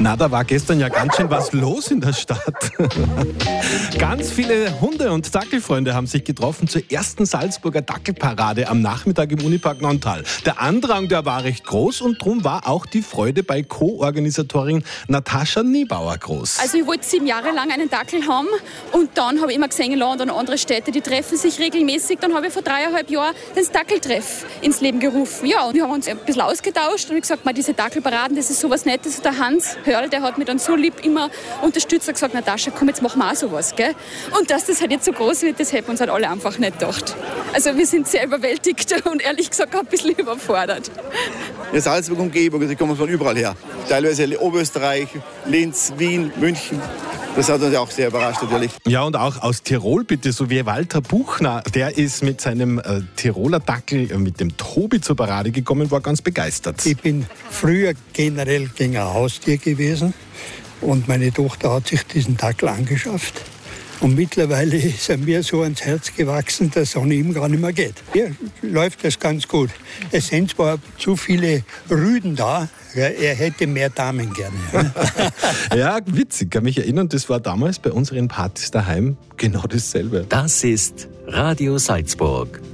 Na, da war gestern ja ganz schön was los in der Stadt. Ganz viele Hunde- und Dackelfreunde haben sich getroffen zur ersten Salzburger Dackelparade am Nachmittag im Unipark Nonntal. Der Andrang, der war recht groß und drum war auch die Freude bei Co-Organisatorin Natascha Niebauer groß. Also ich wollte 7 Jahre lang einen Dackel haben und dann habe ich immer gesehen, in London und andere Städte, die treffen sich regelmäßig. Dann habe ich vor 3,5 Jahren den Dackeltreff ins Leben gerufen. Ja, und wir haben uns ein bisschen ausgetauscht und ich gesagt, diese Dackelparaden, das ist sowas Nettes. Der Hans Hörl, der hat mich dann so lieb immer unterstützt und gesagt, Natascha, komm, jetzt machen wir auch sowas, gell? Und dass das halt jetzt so groß wird, das hätten wir uns halt alle einfach nicht gedacht. Also wir sind sehr überwältigt und ehrlich gesagt auch ein bisschen überfordert. In Salzburg-Umgebung, die kommen von überall her. Teilweise Oberösterreich, Linz, Wien, München. Das hat uns auch sehr überrascht natürlich. Ja, und auch aus Tirol bitte, so wie Walter Buchner. Der ist mit seinem Tiroler Dackel, mit dem Tobi zur Parade gekommen, war ganz begeistert. Ich bin früher generell gegen ein Haustier gewesen und meine Tochter hat sich diesen Dackel angeschafft. Und mittlerweile ist er mir so ans Herz gewachsen, dass es ohne ihn gar nicht mehr geht. Hier läuft das ganz gut. Es sind zwar zu viele Rüden da, ja, er hätte mehr Damen gerne. Ja, witzig, kann mich erinnern, das war damals bei unseren Partys daheim genau dasselbe. Das ist Radio Salzburg.